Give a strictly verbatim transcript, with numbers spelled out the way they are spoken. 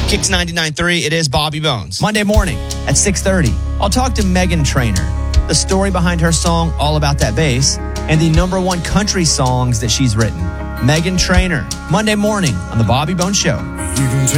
Kicks ninety-nine point three, it is Bobby Bones. Monday morning at six thirty, I'll talk to Meghan Trainor, the story behind her song All About That Bass, and the number one country songs that she's written. Meghan Trainor, Monday morning on The Bobby Bones Show. You can take